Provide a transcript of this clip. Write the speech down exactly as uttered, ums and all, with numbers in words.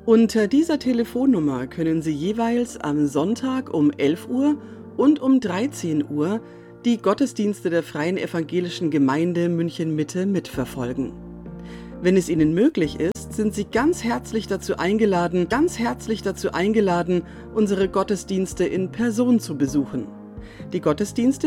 Unter dieser Telefonnummer können Sie jeweils am Sonntag um elf Uhr und um dreizehn Uhr die Gottesdienste der Freien Evangelischen Gemeinde München-Mitte mitverfolgen. Wenn es Ihnen möglich ist, sind Sie ganz herzlich dazu eingeladen, ganz herzlich dazu eingeladen, unsere Gottesdienste in Person zu besuchen. Die Gottesdienste